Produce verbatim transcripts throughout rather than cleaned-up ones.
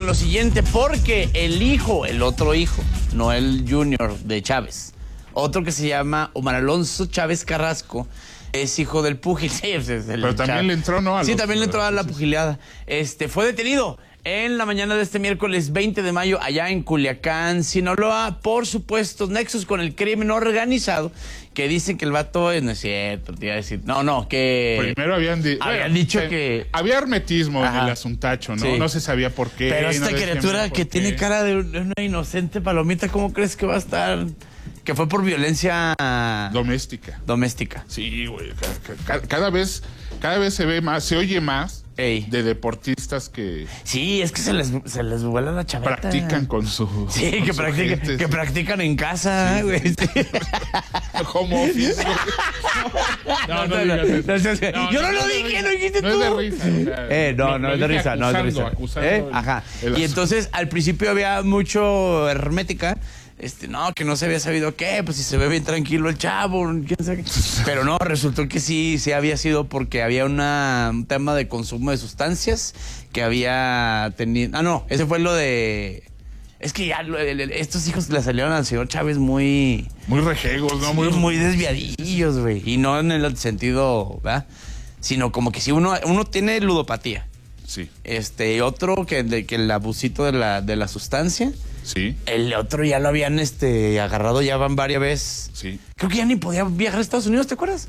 lo siguiente, porque el hijo, el otro hijo, no el junior de Chávez, otro que se llama Omar Alonso Chávez Carrasco, es hijo del púgil. Sí, es el Pero también Chávez. le entró, ¿no? A sí, los, también le entró a la pugileada. Este, fue detenido en la mañana de este miércoles veinte de mayo allá en Culiacán, Sinaloa, por supuestos nexos con el crimen organizado, que dicen que el vato, no es cierto, te iba a decir, no, no, que... Primero habían, di habían bueno, dicho se, que... Había hermetismo Ajá. en el asuntacho, ¿no? Sí. No se sabía por qué. Pero esta no criatura que tiene cara de una inocente palomita, ¿cómo crees que va a estar? Que fue por violencia... Doméstica. Doméstica. Sí, güey. Cada, cada vez, cada vez se ve más, se oye más Ey. de deportistas que Sí, es que se les, se les vuela la chaveta. practican con su... Sí, con que, su practican, gente. que practican en casa, Sí, güey. sí. Sí. Home office. No, no, digas eso. no, no, no, Yo no, lo dije, lo dijiste no tú. No es de risa. O sea, Eh, no, lo, no lo es de dije risa, no es de risa. acusando ¿Eh? el- Ajá. el Y asunto. entonces al principio había mucho hermética. Este, no, que no se había sabido qué, pues si se ve bien tranquilo el chavo, quién sabe qué. Pero no, resultó que sí, sí había sido porque había una, un tema de consumo de sustancias que había tenido. Ah, no, ese fue lo de. Es que ya lo- el- el- estos hijos le salieron al señor Chávez muy. Muy rejegos, ¿no? Sí, muy, muy desviadillos, güey. Y no en el sentido, ¿verdad? Sino como que si uno, uno tiene ludopatía. Sí, Este, otro que, de, que el abusito de la, de la sustancia. sí, El otro ya lo habían este, agarrado, ya van varias veces. sí. Creo que ya ni podía viajar a Estados Unidos, ¿te acuerdas?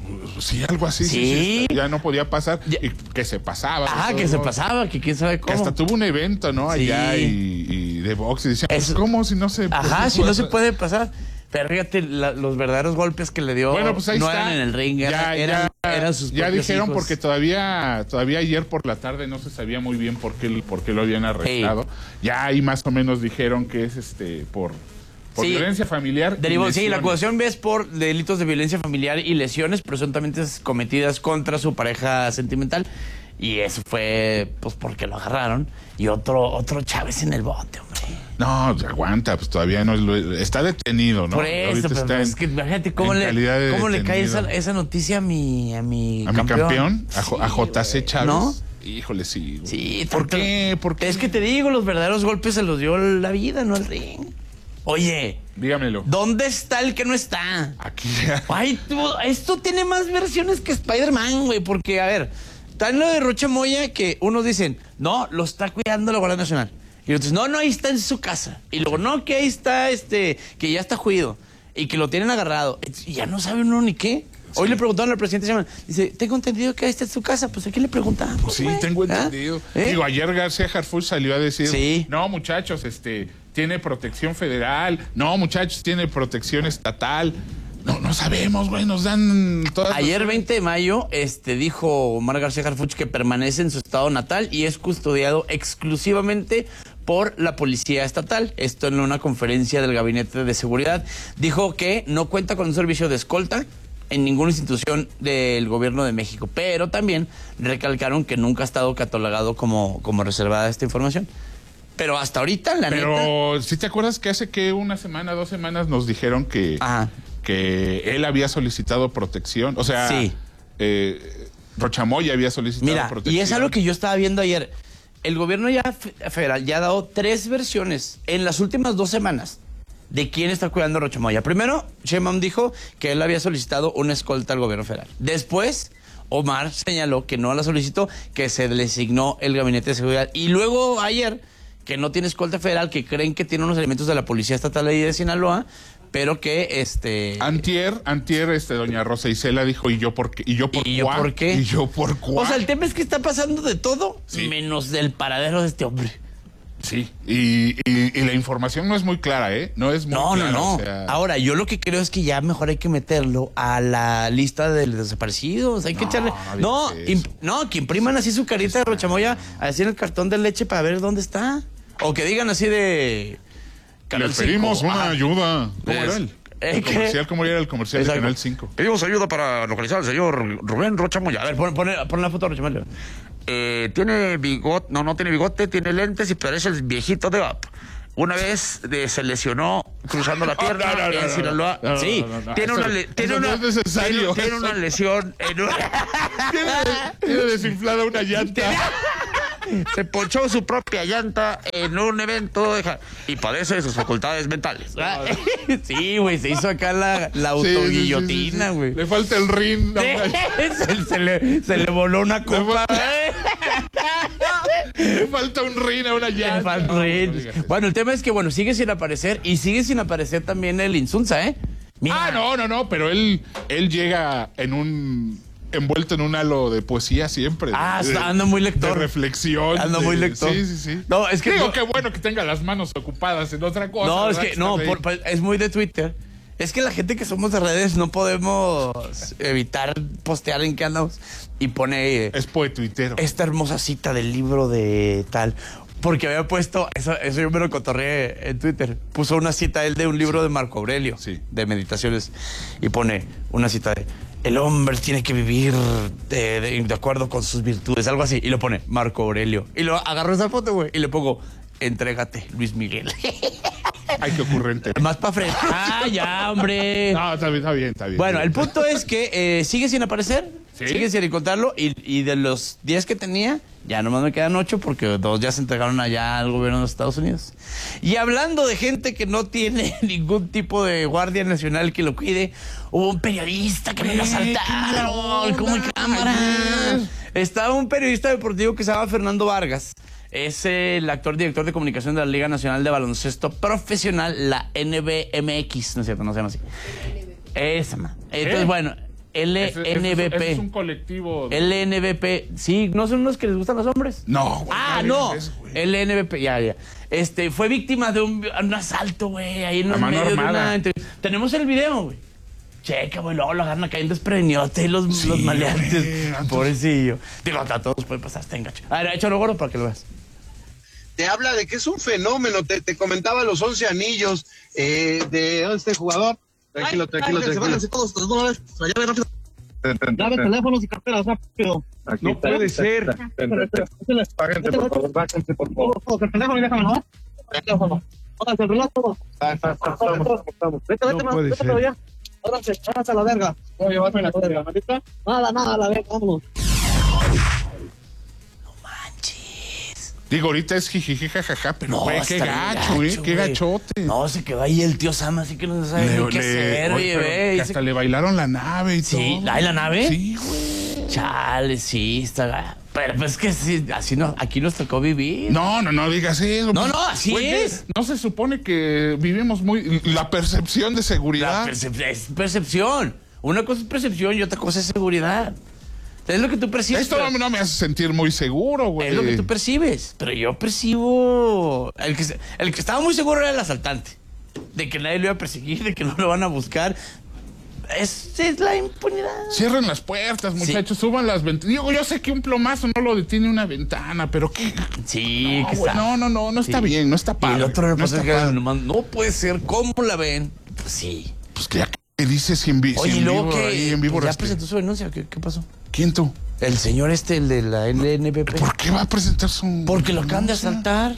Sí, algo así. Sí. Sí, sí, ya no podía pasar. Ya. Y que se pasaba. Ah, todo, que se ¿no? pasaba, que quién sabe Que cómo. hasta tuvo un evento, ¿no? Allá Sí. y, y de box. Y decían, pues, Eso- ¿cómo si no se Ajá, si no puede? se puede pasar. Pero fíjate, la- los verdaderos golpes que le dio Bueno, pues ahí no está. eran en el ring, Ya, eran, eran, ya, eran sus ya propios dijeron hijos. porque todavía todavía ayer por la tarde no se sabía muy bien por qué, por qué lo habían arrestado. Ya ahí más o menos dijeron que es este por, por Sí. violencia familiar. y Derivó, sí, la lesiones. acusación es por delitos de violencia familiar y lesiones presuntamente cometidas contra su pareja sentimental. Y eso fue, pues, porque lo agarraron. Y otro, otro Chávez en el bote, hombre. No, ya aguanta, pues todavía no es lo- está detenido, ¿no? Por eso, Ahorita pero está es en- que imagínate cómo en le, calidad de cómo le cae detenido. esa, esa noticia a mi, a mi a mi campeón, a, Jo- a Sí, J C güey. Chávez. ¿No? Híjole, sí. güey. Sí, ¿Por tanto- qué? ¿Por qué? Es que te digo, los verdaderos golpes se los dio la vida, no el ring. Oye, Dígamelo. ¿dónde está el que no está? Aquí. Ay, tú, esto tiene más versiones que Spider-Man, güey, porque, a ver, está en lo de Rocha Moya que unos dicen, no, lo está cuidando la Guardia Nacional. Y otros, no, no, ahí está en su casa. Y luego, no, que ahí está, este, que ya está juido. Y que lo tienen agarrado. Y ya no sabe uno ni qué. Hoy le preguntaron al presidente, se llama, dice, tengo entendido que ahí está en su casa. Pues, ¿a quién le preguntamos? Sí, güey? tengo ¿Ah? entendido. ¿Eh? Digo, ayer García Harfuch salió a decir, Sí. no, muchachos, este, tiene protección federal. No, muchachos, tiene protección estatal. No, no sabemos, güey, nos dan todas Ayer, las- veinte de mayo, este, dijo Omar García Harfuch que permanece en su estado natal y es custodiado exclusivamente por la policía estatal. Esto en una conferencia del Gabinete de Seguridad. Dijo que no cuenta con un servicio de escolta en ninguna institución del gobierno de México, pero también recalcaron que nunca ha estado catalogado como, como reservada esta información. Pero hasta ahorita, la neta... Pero, ¿sí te acuerdas que hace que una semana, dos semanas nos dijeron que, Ajá. que él había solicitado protección? O sea, Sí. eh, Rochamoya había solicitado Mira, protección. y es algo que yo estaba viendo ayer. El gobierno ya fe- federal ya ha dado tres versiones en las últimas dos semanas de quién está cuidando a Rocha Moya. Primero, Sheinbaum dijo que él había solicitado una escolta al gobierno federal. Después, Omar señaló que no la solicitó, que se le asignó el Gabinete de Seguridad. Y luego, ayer, que no tiene escolta federal, que creen que tiene unos elementos de la Policía Estatal ahí de Sinaloa, pero que este... Antier, antier, este, doña Rosa Isela dijo, ¿y yo por qué? ¿Y yo por, ¿Y yo cuá? por qué? ¿Y yo por cuá? O sea, el tema es que está pasando de todo, Sí. menos del paradero de este hombre. Sí, y, y, y la información no es muy clara, ¿eh? No es muy No, clara. no, no. o sea, Ahora, yo lo que creo es que ya mejor hay que meterlo a la lista de los desaparecidos. Hay que No, echarle. no No, digas imp- eso. no, que impriman así su carita de Rochamoya, así en el cartón de leche para ver dónde está. O que digan así de. le Canal pedimos cinco. una Ajá. ayuda. ¿Cómo Es- era el, ¿Eh, el qué? comercial? ¿Cómo era el comercial Exacto. de Canal cinco? Pedimos ayuda para localizar al señor Rubén Rochamoya. A ver, pon, pon, pon la foto de Rochamoya. Eh, tiene bigote, no, no tiene bigote, tiene lentes y parece el viejito de Up. Una vez de, se lesionó cruzando la pierna No, no, no, en no, Sinaloa. no, no, sí, no, no, no. tiene Eso- una, le- tiene eso una, no es necesario. tiene, tiene una lesión en una... Tiene, tiene desinflada una llanta. se ponchó su propia llanta en un evento de ja- y padece de sus facultades mentales. Sí, güey, se hizo acá la, la autoguillotina, güey. Sí, sí, sí, sí. Le falta el rin. No, se, se le, se le voló una copa. Le falta un rin a una llanta. Le falta un rin. No, no bueno, el tema es que, bueno, sigue sin aparecer y sigue sin aparecer también el Insunza, ¿eh? Mira. Ah, no, no, no, pero él, él llega en un... envuelto en un halo de poesía siempre. Ah, de, ando muy lector. De reflexión. Ando de, muy lector. Sí, sí, sí. No, es que... Digo, no, qué bueno que tenga las manos ocupadas en otra cosa. no es ¿verdad? que, no, por, por, es muy de Twitter. Es que la gente que somos de redes no podemos evitar postear en qué andamos. Y pone... Es poetuitero. Esta hermosa cita del libro de tal... Porque había puesto, eso, eso yo me lo cotorreé en Twitter, puso una cita él de un libro sí. de Marco Aurelio, sí. de meditaciones, y pone una cita de, el hombre tiene que vivir de, de, de acuerdo con sus virtudes, algo así, y lo pone Marco Aurelio, y lo agarro esa foto, güey, y le pongo, entrégate, Luis Miguel. Ay, qué ocurrente. Más para frente. Ah, ya, hombre. No, está bien, está bien, está bien. Bueno, el punto es que eh, sigue sin aparecer, ¿Sí? sigue sin encontrarlo, y, y de los diez que tenía, ya nomás me quedan ocho porque dos ya se entregaron allá al gobierno de los Estados Unidos. Y hablando de gente que no tiene ningún tipo de guardia nacional que lo cuide, hubo un periodista que me lo asaltaron, como en cámara. Estaba un periodista deportivo que se llama Fernando Vargas. Es el actor, director de comunicación de la Liga Nacional de Baloncesto Profesional, la N B M X, no es cierto, no se llama así. Esa, ma. Entonces, ¿Eh? bueno, L N B P. Ese es un colectivo. De... L N B P, sí, ¿no son los que les gustan los hombres? No, güey. Ah, no. no. Eso, L N B P, ya, ya. Este, fue víctima de un, un asalto, güey, ahí en los A mano medios de armada. una... entre- Tenemos el video, güey. Checa, güey, luego lo agarran cayendo desprevenidos los, Sí, los maleantes. güey, entonces- Pobrecillo. Digo, a todos puede pasar, está engacho. A ver, échalo gordo para que lo veas. Te habla de que es un fenómeno. Te, te comentaba los once anillos eh, de este jugador. Tranquilo, tranquilo, tranquilo. Todos, de una vez. Allá ve rápido. Dame teléfonos y carteras rápido. No puede ser. Páguense, por favor, bájense, por favor. El teléfono y déjame, ¿no? El teléfono. Pónganse el reloj todo. Vete, vete, No puede vete ser. para allá. Háganse, háganse a la verga. Voy a llevarme a la verga, ¿manita? Nada, nada, a la verga, vámonos. Digo, ahorita es jijiji, jajaja, pero No, güey, qué está gacho, bien eh, gacho, qué güey. gachote. No, se quedó ahí el tío Sam, así que no sabe Le- ni qué le- hacer, oye, oye, pero ve. que y hasta se- le bailaron la nave y Sí, todo. ¿hay la nave? Sí, güey. Chale, sí, está... Pero pues es que sí, así no, aquí nos tocó vivir. No, no, no digas eso. No, pues, no, así güey, es. No se supone que vivimos muy... La percepción de La seguridad. percep- es percepción. Una cosa es percepción y otra cosa es seguridad. Es lo que tú percibes. Esto pero- no, no me hace sentir muy seguro, güey. Es lo que tú percibes. Pero yo percibo. El que, se- el que estaba muy seguro era el asaltante. De que nadie lo iba a perseguir, de que no lo van a buscar. Es, es la impunidad. Cierren las puertas, muchachos, suban las ventanas. Digo, yo sé que un plomazo no lo detiene una ventana, pero qué... Sí, No, que güey, está. no, no, no, no está Sí. bien, no está Y padre. el otro no reportaje está que padre. nomás, no puede ser. ¿Cómo la ven? Pues sí. Pues que ya que dices si en, vi- si Oye, y en luego vivo, que ahí en vivo pues ya rastre- presentó su denuncia. ¿Qué, qué pasó? ¿Quién tú? El señor este, el de la L N B P. ¿Por qué va a presentar su... Porque lo acaban de denuncia? asaltar.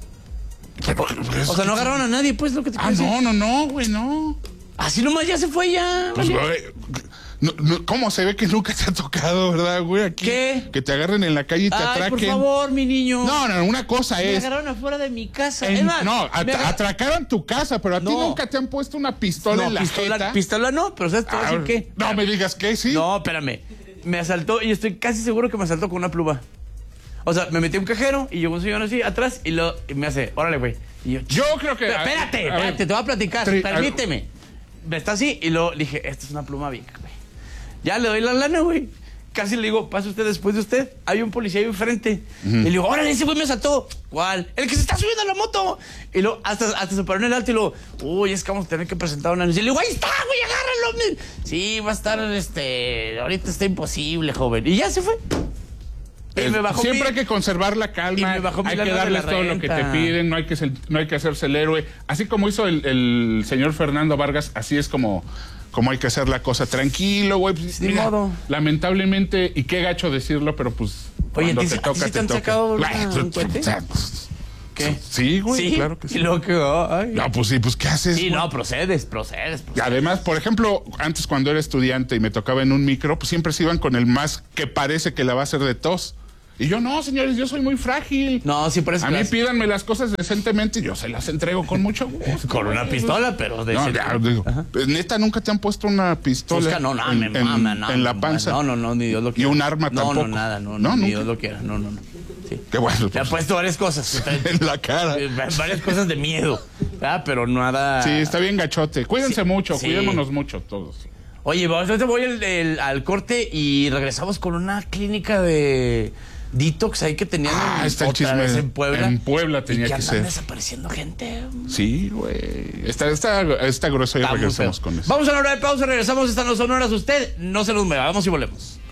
Pero- pero es O sea, que- no agarraron a nadie, pues, lo que te Ah, quiero decir. no, no, no, güey, no. Así nomás ya se fue ya. Pues, vale. güey, no, no, ¿cómo se ve que nunca te ha tocado, verdad, güey? Aquí, ¿Qué? Que te agarren en la calle y te Ay, atraquen. por favor, mi niño. No, no, una cosa Me es... agarraron afuera de mi casa. en- Es más, no, me at- agar- atracaron tu casa, pero a ti No. nunca te han puesto una pistola No, en la pistola, jeta. pistola no, pero ¿sabes? Te voy a Ah, decir qué. No me digas que sí. No, espérame. Me asaltó y estoy casi seguro que me asaltó con una pluma. O sea, me metí a un cajero y llegó un señor así atrás y, lo, y me hace, órale, güey. Y yo, Yo creo que... Pero espérate, a- a ver, espérate, te voy a platicar. Tri- Permíteme. Me está así y luego le dije, esta es una pluma vieja, güey. Ya le doy la lana, güey. Casi le digo, pase usted después de usted. Hay un policía ahí enfrente. Y le digo, órale, ese güey me asaltó. ¿Cuál? El que se está subiendo a la moto. Y luego hasta, hasta se paró en el alto y luego, uy, es que vamos a tener que presentar una anuncia. Y le digo, ahí está, güey, agárralo. men". Sí, va a estar, este, ahorita está imposible, joven. Y ya se fue. Y el- me bajó siempre mi- hay que conservar la y calma, me bajó mi hay lana que de darles la todo lo que te renta. piden, no hay que, ser- no hay que hacerse el héroe. Así como hizo el, el señor Fernando Vargas, así es como, como hay que hacer la cosa tranquilo, güey. Pues, Ni mira, modo. Lamentablemente, y qué gacho decirlo, pero pues Oye, cuando ¿a ti- te a ti toca, sí te te han toca. sacado Bueno, una- un cohete? o sea, pues, ¿Qué? Sí, güey, claro que sí. Y luego que, ay. No, pues sí, pues ¿qué haces? Sí, güey? no, procedes, procedes, Y procedes. además, por ejemplo, antes cuando era estudiante y me tocaba en un micro, pues siempre se iban con el más que parece que la va a hacer de tos. Y yo, no, señores, yo soy muy frágil. No, sí, por eso. A mí pídanme las cosas decentemente y yo se las entrego con mucho gusto. Con una pistola, pero de No, ya, digo, pues, neta, nunca te han puesto una pistola Fusca, no, no, en, me en- mama, no, en la no, panza. No, no, no, ni Dios lo quiera. Y un arma no, tampoco. No, nada, no, No, no, ni nunca. Dios lo quiera, no, no, no. Sí. Qué bueno. Le ha pues, puesto varias cosas. en la cara. Varias cosas de miedo. Ah, pero nada. Sí, está bien gachote. Cuídense Sí, mucho, sí. cuidémonos mucho todos. Oye, vamos, ahorita voy el- el- al corte y regresamos con una clínica de detox ahí que tenían Ah, en, está el otra chisme. vez en Puebla. En Puebla tenía y que, que andan ser. desapareciendo gente. Sí, güey. Está, está, está grueso y Está muy regresamos feo. con eso. Vamos a la hora de pausa, regresamos. Estas no son horas. Usted no se nos mueva. Vamos y volvemos.